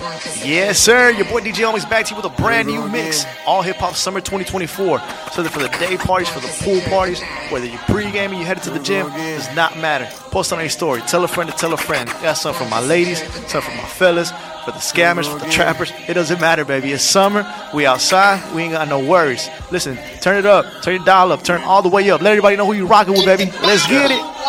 Yes, sir. Your boy DJ Always back to you with a brand new mix. All Hip Hop Summer 2024. So for the day parties, for the pool parties, whether you're pre-gaming, you headed to the gym, does not matter. Post on any story. Tell a friend to tell a friend. Got something for my ladies, something for my fellas, for the scammers, for the trappers. It doesn't matter, baby. It's summer. We outside. We ain't got no worries. Listen, turn it up. Turn your dial up. Turn all the way up. Let everybody know who you rocking with, baby. Let's get it.